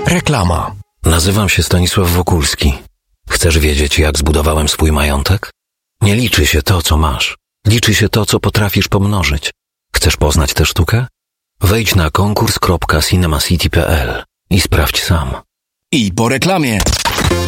Reklama. Nazywam się Stanisław Wokulski. Chcesz wiedzieć, jak zbudowałem swój majątek? Nie liczy się to, co masz. Liczy się to, co potrafisz pomnożyć. Chcesz poznać tę sztukę? Wejdź na konkurs.cinemacity.pl i sprawdź sam. I po reklamie.